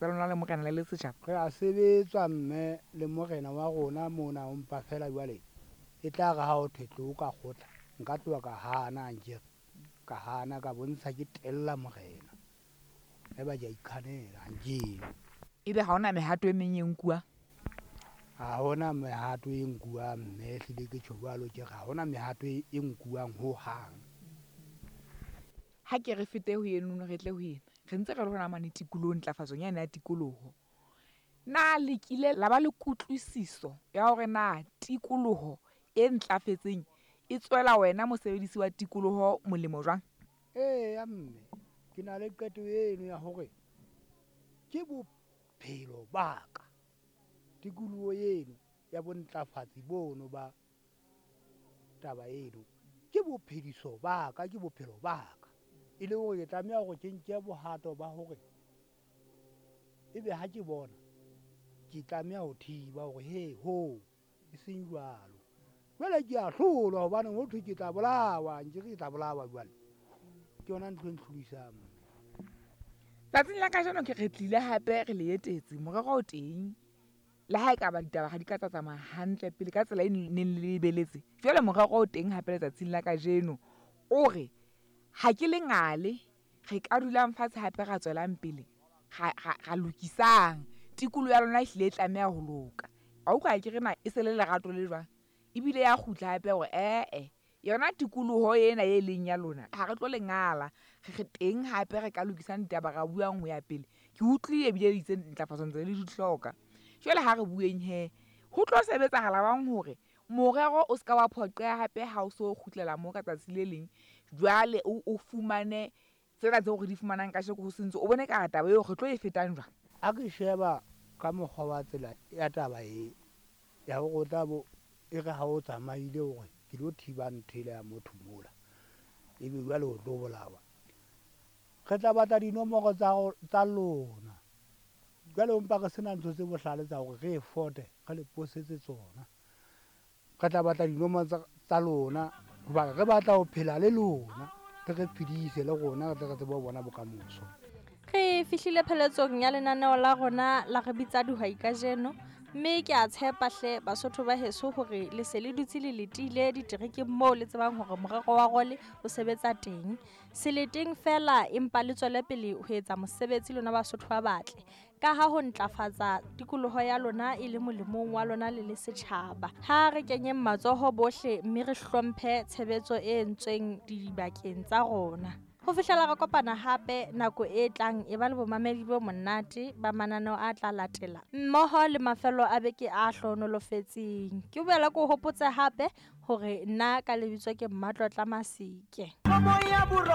tsa lona le morena le setjhaba? Re a sebetswa mme le morena wa rona mona o mpa fela jwale e tla re ha o thwetlo o ka kgotla nka tloa ka hana nkere ka hana ka bontsha ke tella morena ba ja ikhanela nje Ebe ha ona mehato e meng e nkuwa? ha hona mehato e nkuwa mme hlile ke tjhobalo ke ga hona mehato e nkuwang ho hang. Ha ke re fete ho eno re tle ho ena re ntse re le hona mane tikoloho ntlafatsong ya tikoloho na le kile la ba le kutlwisiso ya hore na tikoloho e ntlafetseng e tswela wena mosebedisi wa tikoloho molemo jwang? Ya mme ke na le qeto eno ya hore ke bophelo ba ka tikoloho eno ya bontlafatsi bono ba taba eno ke bophediso ba ka ke bophelo ba ka e le hore ke tlameha hore ke nke bohato ba hore ebe ha ke bona ke tlameha ho thiba hore he ho e seng jwalo jwale ke a hlolwa hobane ho thwe ke tla bolawa nke ke tla bolawa jwale ke yona ntho e ntlhodisang. Tsatsing la kajeno ke re tlile hape re le etetse morero o teng le ha ekaba ditaba ha di ka tsamaya hantle pele ka tsela e neng le lebeletse jwale morero o teng hape letsatsing la kajeno o re ha ke le ngale re ka dulang fatshe hape ra tswelang pele ra lokisang tikoloho ya lona hlile e tlameha ho loka a utlwa ke rena e se le lerato le jwang ebile ya kgutla hape hore yona tikoloho ena e leng ya lona ha re tlo lengala re teng hape re ka lokisang ditaba ra buang ho ya pele ke utlwile ebile ditse ntlafatso ntse le di hloka jwale ha re bueng ho tlo sebetsahala bang hore morero o ska wa phoqeha hape ha o so kgutlela mo ka tsatsi le leng jwale o fumane tsena tseo re di fumanang ka sheko ho sentse o bone ka taba eo re tlo e fetang jwang? A ke sheba ka mokgwa wa tsela ya taba e ya go tla bo e re ha o tsamaile hore ke lo thiba nthele ya motho mola ebe jwale o tlo bolawa re tla batla dinomoro tsa lona jwale o mpa re sena ntho tse bohlale tsa hore re e fote re le posetse tsona re tla batla dinomoro tsa lona hoba re batla ho phela le lona re phedise le rona re tle re tsebe ho bona bokamoso. Re fihlile pheletsong ya lenaneo la rona la re bitsa dihwai kajeno mme ke a tshepa hle Basotho ba heso hore le se le dutse le letile diterekeng moo le tsebang hore morero wa role o sebetsa teng se le teng fela empa le tswele pele ho etsa mosebetsi lona Basotho ba batle ka ha ho ntlafatsa tikoloho ya lona e le molemong wa lona le setjhaba ha re kenyeng matsoho bohle mme re hlomphe tshebetso e entsweng dibakeng tsa rona. Ho fihlela re kopana hape nako e tlang e ba le bomamedi bo monate ba mananeo a tla latela mmoho le mafelo a beke a hlohonolofetseng ke boela ke hopotse hape hore nna ka lebitswa ke Mmatlotla Masike.